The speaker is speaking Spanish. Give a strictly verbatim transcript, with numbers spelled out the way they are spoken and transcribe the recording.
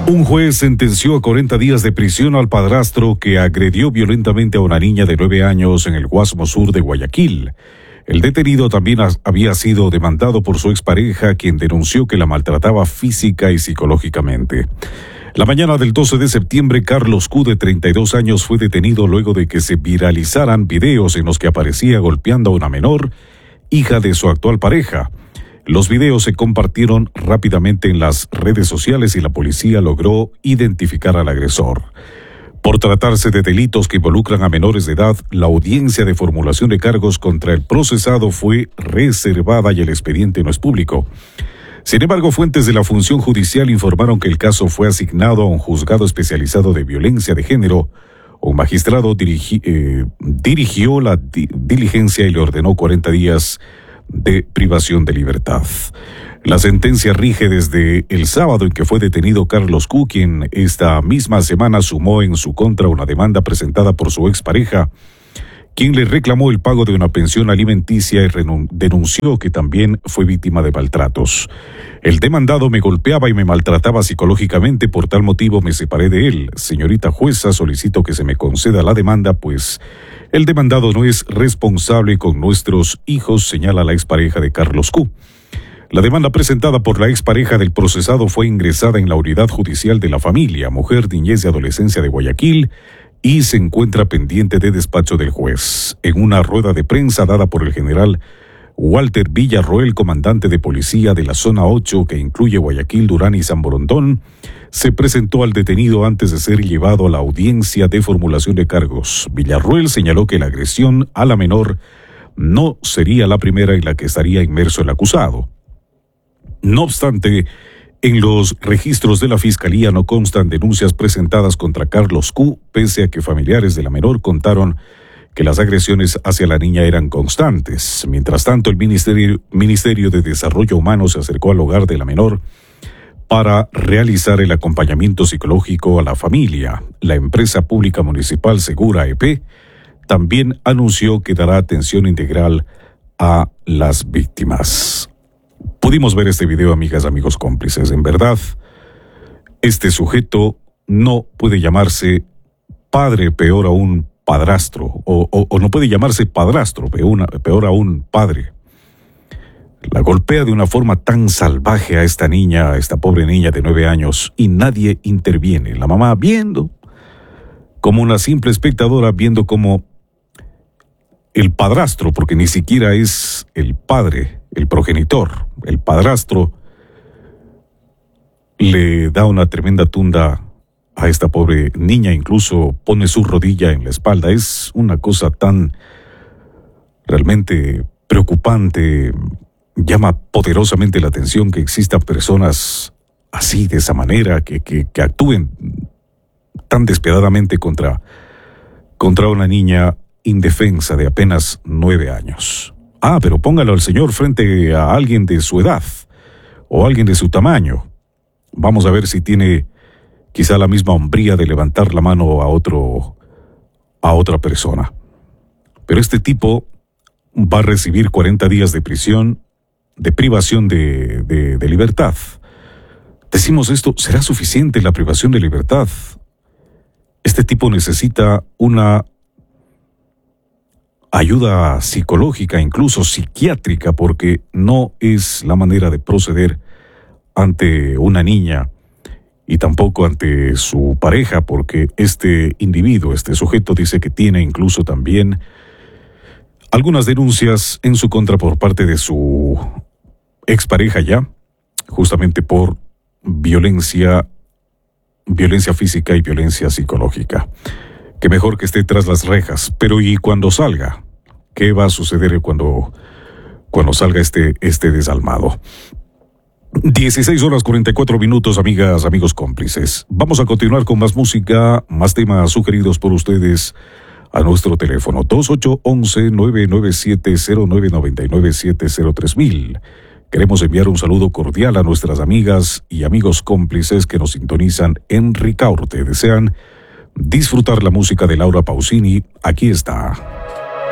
Un juez sentenció a cuarenta días de prisión al padrastro que agredió violentamente a una niña de nueve años en el Guasmo Sur de Guayaquil. El detenido también había sido demandado por su expareja, quien denunció que la maltrataba física y psicológicamente. La mañana del doce de septiembre, Carlos Q, de treinta y dos años, fue detenido luego de que se viralizaran videos en los que aparecía golpeando a una menor, hija de su actual pareja. Los videos se compartieron rápidamente en las redes sociales y la policía logró identificar al agresor. Por tratarse de delitos que involucran a menores de edad, la audiencia de formulación de cargos contra el procesado fue reservada y el expediente no es público. Sin embargo, fuentes de la función judicial informaron que el caso fue asignado a un juzgado especializado de violencia de género. Un magistrado dirigi, eh, dirigió la di- diligencia y le ordenó cuarenta días de privación de libertad. La sentencia rige desde el sábado en que fue detenido Carlos Q, quien esta misma semana sumó en su contra una demanda presentada por su expareja, quien le reclamó el pago de una pensión alimenticia y renun- denunció que también fue víctima de maltratos. El demandado me golpeaba y me maltrataba psicológicamente, por tal motivo me separé de él. Señorita jueza, solicito que se me conceda la demanda, pues el demandado no es responsable con nuestros hijos, señala la expareja de Carlos Q. La demanda presentada por la expareja del procesado fue ingresada en la Unidad Judicial de la Familia, Mujer, Niñez y Adolescencia de Guayaquil y se encuentra pendiente de despacho del juez. En una rueda de prensa dada por el general Walter Villarroel, comandante de policía de la zona ocho, que incluye Guayaquil, Durán y San Borondón, se presentó al detenido antes de ser llevado a la audiencia de formulación de cargos. Villarroel señaló que la agresión a la menor no sería la primera en la que estaría inmerso el acusado. No obstante, en los registros de la Fiscalía no constan denuncias presentadas contra Carlos Q, pese a que familiares de la menor contaron que las agresiones hacia la niña eran constantes. Mientras tanto, el Ministerio, Ministerio de Desarrollo Humano se acercó al hogar de la menor para realizar el acompañamiento psicológico a la familia. La empresa pública municipal Segura E P también anunció que dará atención integral a las víctimas. Pudimos ver este video, amigas, amigos cómplices. En verdad, este sujeto no puede llamarse padre, peor aún padrastro, o, o, o no puede llamarse padrastro, peor, peor aún padre. La golpea de una forma tan salvaje a esta niña, a esta pobre niña de nueve años, y nadie interviene. La mamá viendo, como una simple espectadora, viendo cómo el padrastro, porque ni siquiera es el padre, el progenitor, el padrastro, le da una tremenda tunda a esta pobre niña, incluso pone su rodilla en la espalda. Es una cosa tan realmente preocupante. Llama poderosamente la atención que existan personas así, de esa manera, que, que, que actúen tan despiadadamente contra, contra una niña indefensa de apenas nueve años. Ah, pero póngalo al señor frente a alguien de su edad o alguien de su tamaño. Vamos a ver si tiene quizá la misma hombría de levantar la mano a otro, a otra persona. Pero este tipo va a recibir cuarenta días de prisión, de privación de, de, de libertad. Decimos esto, ¿será suficiente la privación de libertad? Este tipo necesita una ayuda psicológica, incluso psiquiátrica, porque no es la manera de proceder ante una niña y tampoco ante su pareja, porque este individuo, este sujeto, dice que tiene incluso también algunas denuncias en su contra por parte de su expareja ya, justamente por violencia, violencia física y violencia psicológica. Que mejor que esté tras las rejas. Pero ¿y cuando salga? ¿Qué va a suceder cuando, cuando salga este, este desalmado? dieciséis horas cuarenta y cuatro minutos, amigas, amigos cómplices. Vamos a continuar con más música, más temas sugeridos por ustedes a nuestro teléfono dos ocho uno uno, nueve nueve siete, cero nueve nueve nueve siete cero tres mil. Queremos enviar un saludo cordial a nuestras amigas y amigos cómplices que nos sintonizan en Ricaurte. Desean disfrutar la música de Laura Pausini. Aquí está.